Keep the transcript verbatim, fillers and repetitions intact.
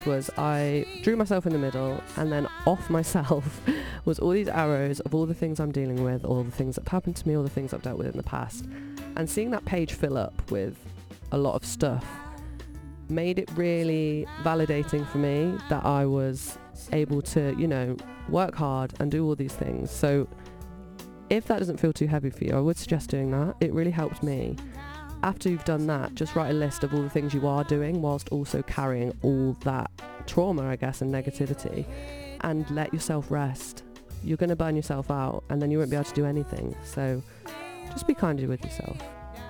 was I drew myself in the middle, and then off myself was all these arrows of all the things I'm dealing with, all the things that have happened to me, all the things I've dealt with in the past. And seeing that page fill up with a lot of stuff made it really validating for me that I was able to, you know, work hard and do all these things. So if that doesn't feel too heavy for you, I would suggest doing that. It really helped me. After you've done that, just write a list of all the things you are doing whilst also carrying all that trauma, I guess, and negativity, and let yourself rest. You're going to burn yourself out, and then you won't be able to do anything. So just be kinder with yourself.